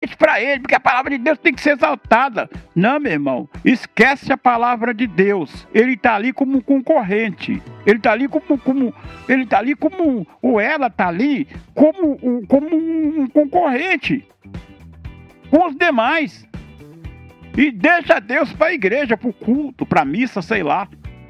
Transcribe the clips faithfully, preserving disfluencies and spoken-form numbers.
deixa pra ele, porque a palavra de Deus tem que ser exaltada. Não, meu irmão, esquece a palavra de Deus. Ele tá ali como concorrente. Ele tá ali como, como ele tá ali como, ou ela tá ali como, como um concorrente com os demais. E deixa Deus para a igreja, para o culto, para a missa, sei lá.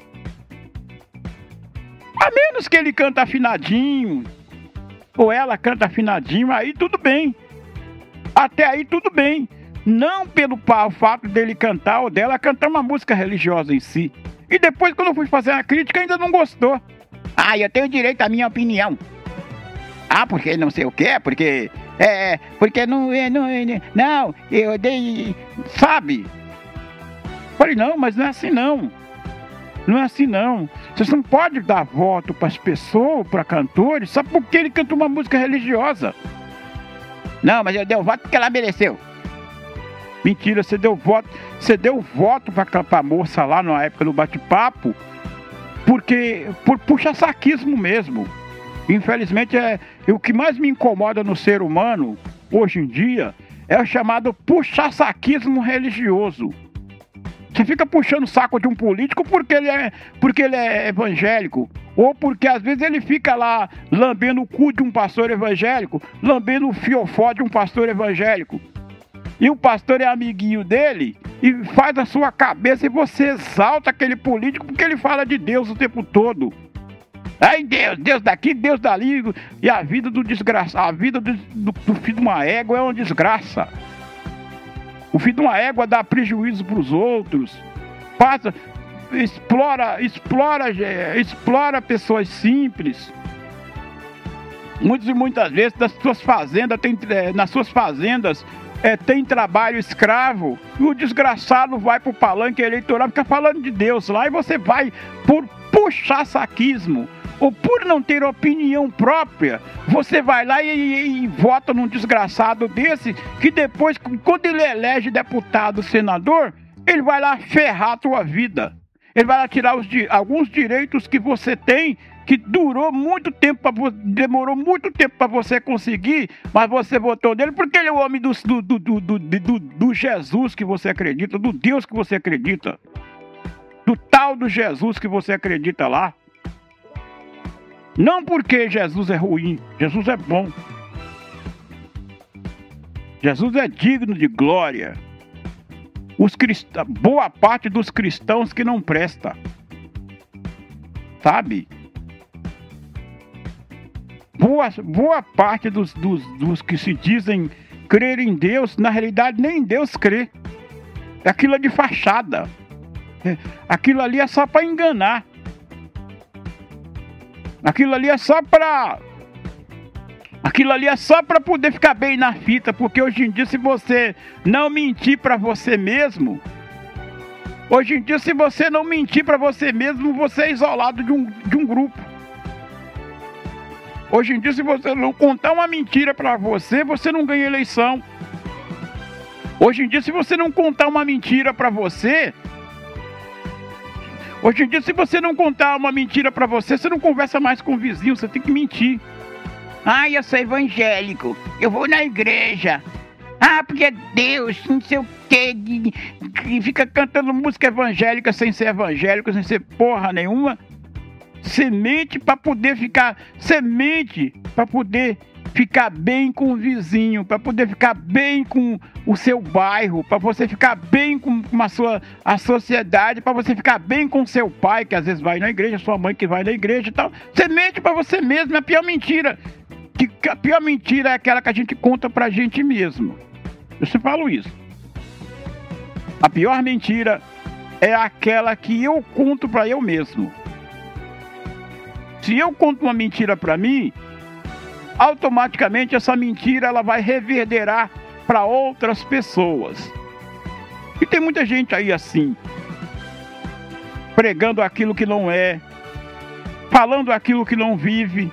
A menos que ele canta afinadinho, ou ela canta afinadinho, aí tudo bem. Até aí tudo bem. Não pelo fato dele cantar ou dela cantar uma música religiosa em si. E depois, quando eu fui fazer a crítica, ainda não gostou. Ah, eu tenho direito à minha opinião. Ah, porque não sei o quê, porque... É, porque não... Não, não eu dei... Sabe? Falei, não, mas não é assim não. Não é assim não. Vocês não podem dar voto para as pessoas, para cantores, só porque ele canta uma música religiosa. Não, mas eu dei o voto porque ela mereceu. Mentira, você deu voto, você deu voto para a moça lá na época do bate-papo, porque por puxa-saquismo mesmo. Infelizmente, é, o que mais me incomoda no ser humano, hoje em dia, é o chamado puxa-saquismo religioso. Você fica puxando o saco de um político porque ele, é, porque ele é evangélico, ou porque às vezes ele fica lá lambendo o cu de um pastor evangélico, lambendo o fiofó de um pastor evangélico. E o pastor é amiguinho dele e faz a sua cabeça e você exalta aquele político porque ele fala de Deus o tempo todo. Ai, Deus, Deus daqui, Deus dali. E a vida do desgraçado, a vida do, do, do filho de uma égua é uma desgraça. O filho de uma égua dá prejuízo para os outros. Passa, explora, explora, explora pessoas simples. Muitas e muitas vezes nas suas fazendas tem, nas suas fazendas é, tem trabalho escravo. E o desgraçado vai para o palanque eleitoral, fica falando de Deus lá, e você vai por puxar saquismo, ou por não ter opinião própria, você vai lá e, e, e vota num desgraçado desse, que depois, quando ele elege deputado, senador, ele vai lá ferrar a tua vida. Ele vai lá tirar os, alguns direitos que você tem, que durou muito tempo, pra, demorou muito tempo para você conseguir, mas você votou nele porque ele é o homem do, do, do, do, do, do, do Jesus que você acredita, do Deus que você acredita, do tal do Jesus que você acredita lá. Não porque Jesus é ruim, Jesus é bom. Jesus é digno de glória. Os cristãos, boa parte dos cristãos que não presta, sabe? Boa, boa parte dos, dos, dos que se dizem crer em Deus, na realidade nem em Deus crê. Aquilo é de fachada. Aquilo ali é só para enganar. Aquilo ali é só para... Aquilo ali é só para poder ficar bem na fita, porque hoje em dia, se você não mentir para você mesmo, hoje em dia, se você não mentir para você mesmo, você é isolado de um, de um grupo. Hoje em dia, se você não contar uma mentira para você, você não ganha eleição. Hoje em dia, se você não contar uma mentira para você... Hoje em dia, se você não contar uma mentira pra você, você não conversa mais com o vizinho, você tem que mentir. Ah, eu sou evangélico, eu vou na igreja. Ah, porque é Deus, não sei o quê, que fica cantando música evangélica sem ser evangélico, sem ser porra nenhuma. Você mente pra poder ficar, você mente pra poder ficar bem com o vizinho, para poder ficar bem com o seu bairro, para você ficar bem com a sua a sociedade, para você ficar bem com seu pai, que às vezes vai na igreja, sua mãe que vai na igreja e tal. Você mente para você mesmo, é a pior mentira. Que a pior mentira é aquela que a gente conta pra gente mesmo. Eu sempre falo isso. A pior mentira é aquela que eu conto pra eu mesmo. Se eu conto uma mentira pra mim, automaticamente essa mentira ela vai reverberar para outras pessoas. E tem muita gente aí assim, pregando aquilo que não é, falando aquilo que não vive,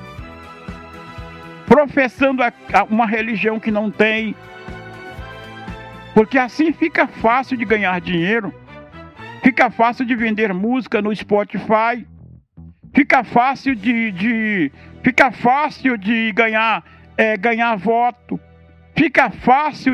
professando uma religião que não tem, porque assim fica fácil de ganhar dinheiro, fica fácil de vender música no Spotify, fica fácil de, de Fica fácil de ganhar, é, ganhar voto. Fica fácil